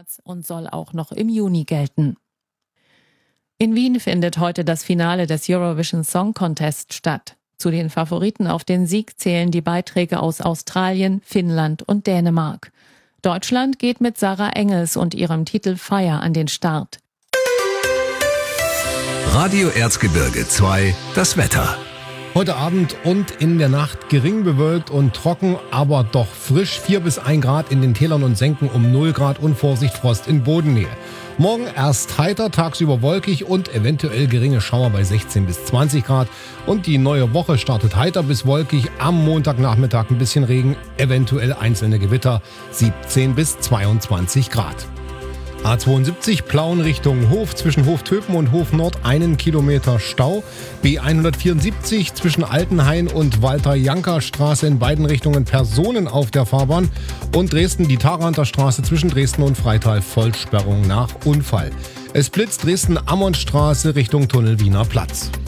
März und soll auch noch im Juni gelten. In Wien findet heute das Finale des Eurovision Song Contest statt. Zu den Favoriten auf den Sieg zählen die Beiträge aus Australien, Finnland und Dänemark. Deutschland geht mit Sarah Engels und ihrem Titel Fire an den Start. Radio Erzgebirge 2, das Wetter. Heute Abend und in der Nacht gering bewölkt und trocken, aber doch frisch. 4 bis 1 Grad in den Tälern und Senken, um 0 Grad und Vorsicht Frost in Bodennähe. Morgen erst heiter, tagsüber wolkig und eventuell geringe Schauer bei 16 bis 20 Grad. Und die neue Woche startet heiter bis wolkig. Am Montagnachmittag ein bisschen Regen, eventuell einzelne Gewitter, 17 bis 22 Grad. A72 Plauen Richtung Hof, zwischen Hoftöpen und Hof Nord 1 Kilometer Stau. B174 zwischen Altenhain und Walter-Janka-Straße in beiden Richtungen Personen auf der Fahrbahn. Und Dresden die Tharanter Straße zwischen Dresden und Freital Vollsperrung nach Unfall. Es blitzt Dresden-Ammonsstraße Richtung Tunnel Wiener Platz.